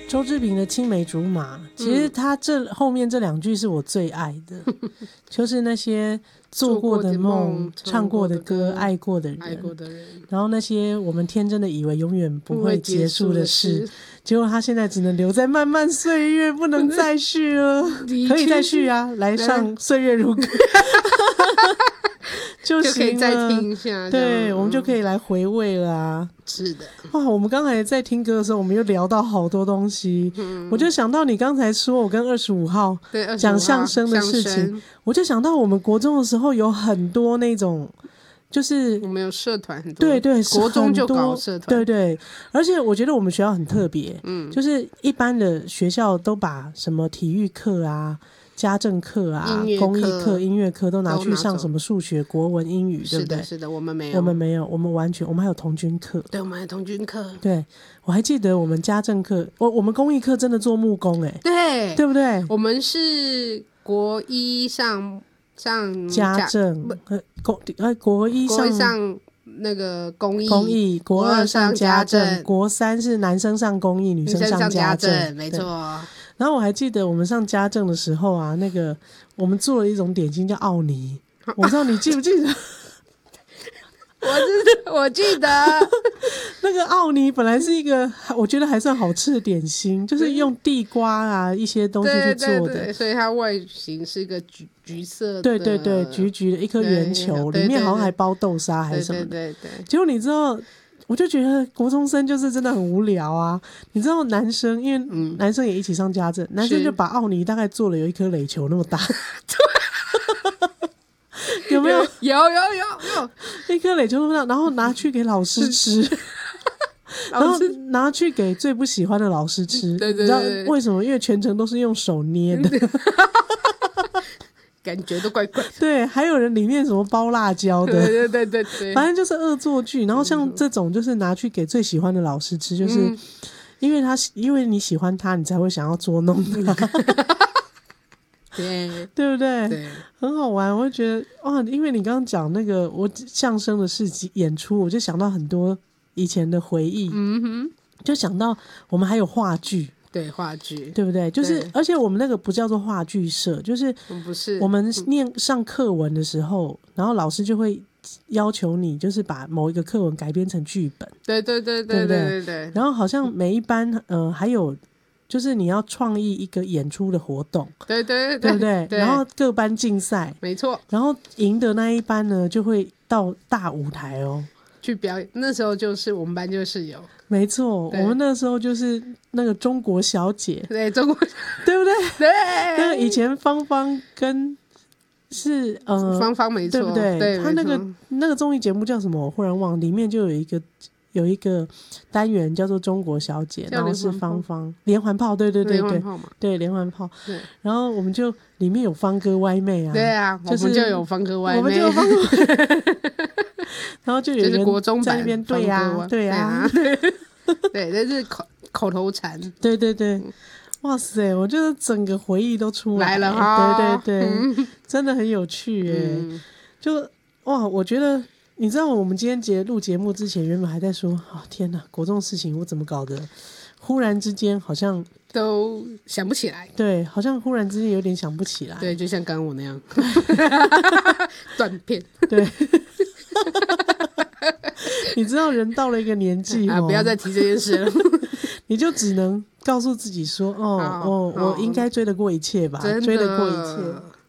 周志平的青梅竹马，其实他后面这2句是我最爱的，就是那些做过的梦、唱过的歌、爱过的人，然后那些我们天真的以为永远不会结束的事，结果他现在只能留在漫漫岁月，不能再续了。可以再续啊，来上岁月如歌就行了，就可以再听一下，对，我们就可以来回味了啊。 是的， 哇，我们刚才在听歌的时候，我们又聊到好多东西。我就想到你刚才说我跟25号讲相声的事情，我就想到我们国中的时候有很多那种，就是我们有社团很多， 对对， 国中就搞社团， 对对，而且我觉得我们学校很特别，就是一般的学校都把什么体育课啊、家政课啊、公益课、音乐课都拿去上什么数学、国文、英语，对不对？ 是的，我们没有， 我们完全，我们还有童军课， 对，我们还有童军课。 对，我还记得我们家政课，我们公益课真的做木工，对，对不对？ 我们是国一上家政，国一上那个公益， 国2上家政，国3是男生上公益，女生上家政， 没错。 然后我还记得我们上家政的时候啊，那个我们做了一种点心叫奥尼，我不知道你记不记得？ 我记得那个奥尼本来是一个我觉得还算好吃的点心，就是用地瓜啊一些东西去做的， 对，所以它外形是一个橘色的， 对对对，橘橘的一颗圆球，里面好像还包豆沙还是什么的， 对。 结果你知道，我就觉得国中生就是真的很无聊啊。你知道男生，因为男生也一起上家政，男生就把奥尼大概做了有一颗垒球那么大。有没有？ 有一颗垒球那么大，然后拿去给老师吃，然后拿去给最不喜欢的老师吃。 对， 你知道为什么？因为全程都是用手捏的， 感觉都怪怪的。 对，还有人里面什么包辣椒的， 对， 反正就是恶作剧。然后像这种就是拿去给最喜欢的老师吃，就是因为你喜欢他，你才会想要捉弄他。对不对？ 对， 很好玩。我就觉得哇，因为你刚刚讲那个我相声的事情演出，我就想到很多以前的回忆。就想到我们还有话剧， 对，话剧， 对不对？就是而且我们那个不叫做话剧社，就是我们上课文的时候，然后老师就会要求你就是把某一个课文改编成剧本。对。然后好像每一班还有。就是你要创意一个演出的活动， 对不对？然后各班竞赛， 没错。 然后赢的那一班呢，就会到大舞台去表演。那时候就是我们班就是有， 没错，我们那时候就是那个中国小姐， 对中国， 对不对？ 对， 那个以前芳芳跟是芳芳没错， 对不对？ 对， 他那个综艺节目叫什么？我忽然忘了，里面就有一个单元叫做中国小姐，然后是芳芳连环炮，对，连环炮，对，然后我们就里面有芳哥歪妹啊， 对啊，我们就有芳哥歪妹， 我们就有芳哥，然后就有人在那边对啊，对，那是口头禅，对，哇塞，我觉得整个回忆都出来了哈， 对，真的很有趣耶，就哇，我觉得。你知道我们今天录节目之前，原本还在说，天哪，国中的事情我怎么搞的？忽然之间好像都想不起来， 对，好像忽然之间有点想不起来， 对，就像刚刚我那样断片， 对。你知道人到了一个年纪不要再提这件事了， 你就只能告诉自己说，我应该追得过一切吧，追得过一切。